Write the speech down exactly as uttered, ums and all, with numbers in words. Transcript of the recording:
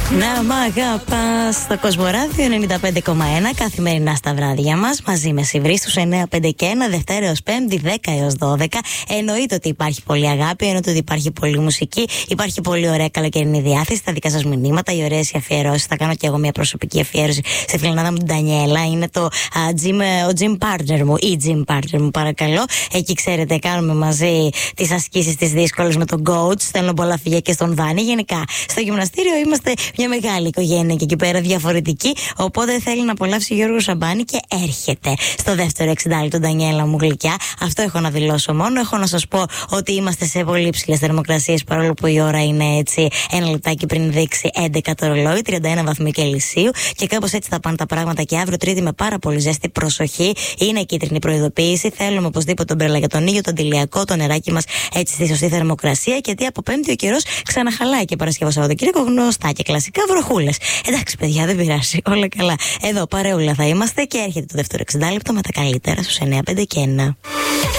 Να μ' αγαπάς στο Κοσμοράδιο ενενήντα πέντε κόμμα ένα καθημερινά στα βράδια μας. Μαζί με Σιβρί στους εννιά πέντε και ένα, Δευτέρα έως Πέμπτη, δέκα έως δώδεκα. Εννοείται ότι υπάρχει πολλή αγάπη, εννοείται ότι υπάρχει πολλή μουσική. Υπάρχει πολύ ωραία καλοκαιρινή διάθεση. Τα δικά σας μηνύματα, οι ωραίες αφιερώσεις. Θα κάνω και εγώ μια προσωπική αφιέρωση στη φιλενάδα μου την Ντανιέλα. Είναι το uh, gym, ο gym partner μου, η gym partner μου, παρακαλώ. Εκεί ξέρετε, κάνουμε μαζί τις ασκήσεις τις δύσκολες με τον coach. Στέλνω πολλά φιλιά και στον Βάνη. Γενικά, στο γυμναστήριο είμαστε μια μεγάλη οικογένεια και εκεί πέρα διαφορετική. Οπότε θέλει να απολαύσει ο Γιώργος Σαμπάνη και έρχεται στο δεύτερο εξήντα λεπτό, Ντανιέλα μου γλυκιά. Αυτό έχω να δηλώσω μόνο. Έχω να σας πω ότι είμαστε σε πολύ ψηλές θερμοκρασίες, παρόλο που η ώρα είναι έτσι ένα λεπτάκι πριν δείξει έντεκα το ρολόι, τριάντα ένα βαθμοί Κελσίου. Και κάπως έτσι θα πάνε τα πράγματα και αύριο Τρίτη με πάρα πολύ ζέστη. Προσοχή, είναι κίτρινη προειδοποίηση. Θέλουμε οπωσδήποτε μπρέλα για τον ήλιο, τον τηλιακό, το νεράκι μας έτσι στη σωστή θερμοκρασία. Γιατί από Πέμπτη ο καιρός ξαναχαλάει και Παρασκευό Σαββατοκύριακο γνωστά και κλασικά βροχούλες. Εντάξει, παιδιά, δεν πειράζει. Όλα καλά. Εδώ παρεούλα θα είμαστε και έρχεται το δεύτερο εξήντα λεπτό με τα καλύτερα στους εννιά πέντε και ένα.